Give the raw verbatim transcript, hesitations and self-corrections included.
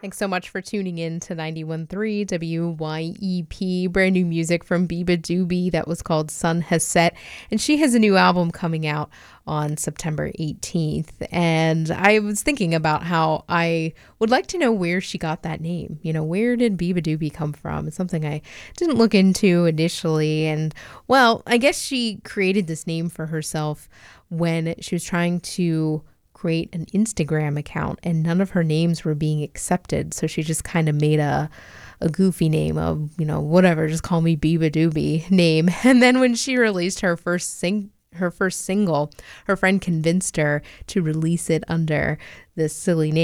Thanks so much for tuning in to ninety-one point three W Y E P. Brand new music from Biba Doobie that was called Sun Has Set. And she has a new album coming out on September eighteenth. And I was thinking about how I would like to know where she got that name. You know, where did Biba Doobie come from? It's something I didn't look into initially. And, well, I guess she created this name for herself when she was trying to create an Instagram account and none of her names were being accepted. So she just kind of made a a goofy name of, you know, whatever, just call me Biba Doobie name. And then when she released her first sing her first single, her friend convinced her to release it under this silly name.